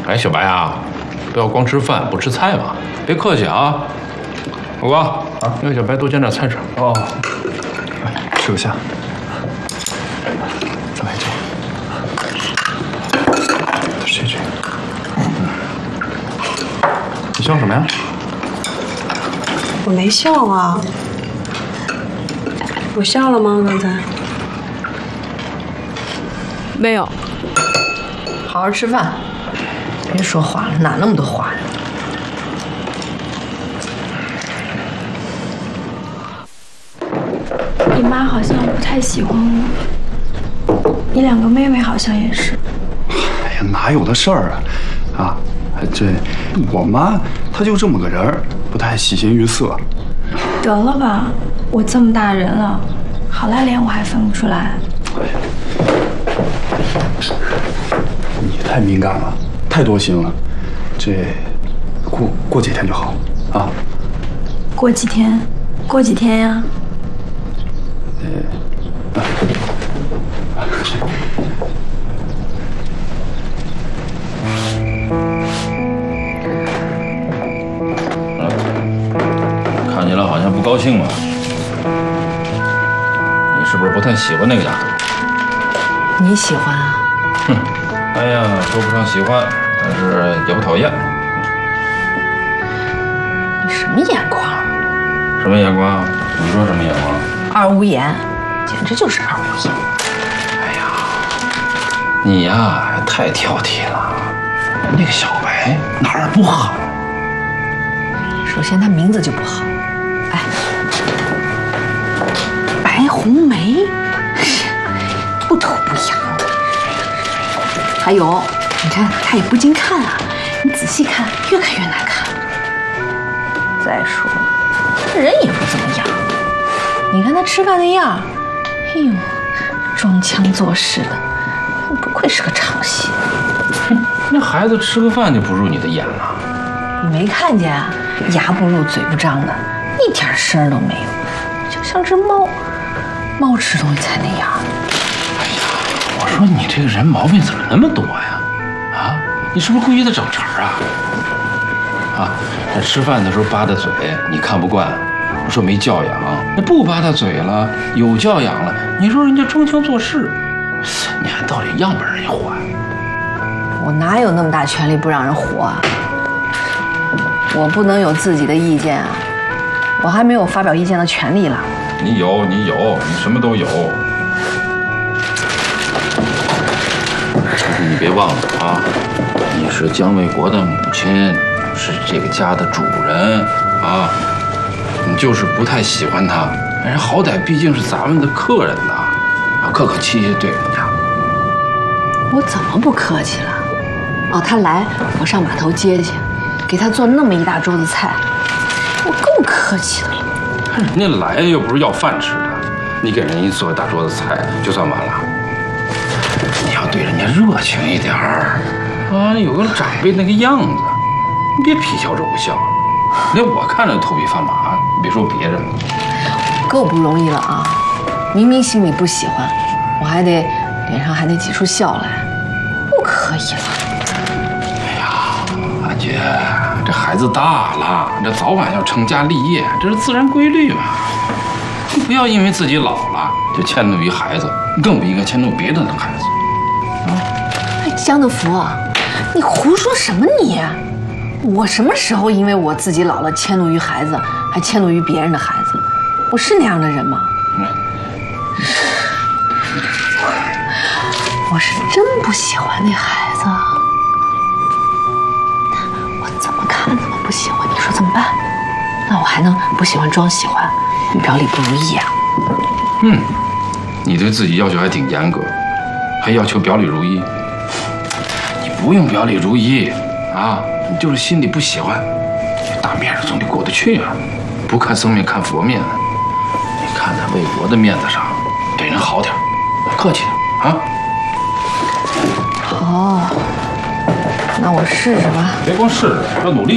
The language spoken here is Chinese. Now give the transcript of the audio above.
哎，小白啊，不要光吃饭不吃菜嘛，别客气啊。五哥啊，让小白多捡点菜吃。 哦，吃个虾。再来这个，再吃这个。你笑什么呀？ 我没笑啊。我笑了吗？刚才没有。 好好吃饭，别说话了，哪那么多话呀？ 你妈好像不太喜欢我，你两个妹妹好像也是。 哎呀，哪有的事儿啊！啊，这我妈她就这么个人儿，不太喜形于色。 得了吧，我这么大人了，好赖脸我还分不出来。 哎呀，你太敏感了，太多心了。这过几天就好啊。 过几天？过几天呀？ 看起来好像不高兴嘛。你是不是不太喜欢那个丫头？ 你喜欢啊？ 哼，哎呀，说不上喜欢，但是也不讨厌。 你什么眼光？ 什么眼光？你说什么眼光？ 二无言，简直就是二无言。 哎呀，你呀太挑剔了。那个小白哪儿不好？ 首先，他名字就不好。哎，白红梅，不丑不洋的。还有，你看他也不经看啊，你仔细看，越看越难看。再说了，这人也不怎么样。你看他吃饭那样，哎呦，装腔作势的，不愧是个唱戏。 那孩子吃个饭就不入你的眼了？ 你没看见啊？牙不露嘴不张的，一点声都没有，就像只猫。猫吃东西才那样。 哎呀，我说你这个人毛病怎么那么多呀？啊，你是不是故意的找茬啊？啊，这吃饭的时候扒着嘴，你看不惯，说没教养；那不扒着嘴了，有教养了，你说人家装腔作势，你还到底让不让人家活呀？ 我哪有那么大权利不让人活啊？我不能有自己的意见啊！我还没有发表意见的权利了。 你有，你什么都有。但是你别忘了啊，你是姜卫国的母亲，是这个家的主人啊。你就是不太喜欢他，人好歹毕竟是咱们的客人呐，啊，客客气气对人家。 我怎么不客气了？哦，他来，我上码头接去，给他做那么一大桌子菜，我够客气的了。 人家来又不是要饭吃的，你给人家做一大桌子菜就算完了。你要对人家热情一点儿啊，有个长辈那个样子，你别皮笑肉不笑。连我看着头皮发麻，别说别人了。 够不容易了啊！明明心里不喜欢，我还得脸上还得挤出笑来，不可以了。 哎呀，安姐，这孩子大了，这早晚要成家立业，这是自然规律嘛。你不要因为自己老了就迁怒于孩子，更不应该迁怒别人的孩子。 哎，江德福，你胡说什么你？我什么时候因为我自己老了迁怒于孩子，还迁怒于别人的孩子？我是那样的人吗？我是真不喜欢那孩子，我怎么看怎么不喜欢，你说怎么办？那我还能不喜欢装喜欢，表里不如意啊？ 你对自己要求还挺严格，还要求表里如一。你不用表里如一啊，你就是心里不喜欢，大面上总得过得去啊。不看僧面看佛面，你看在为国的面子上，对人好点，客气点啊。 好，那我试试吧。 别光试试，要努力。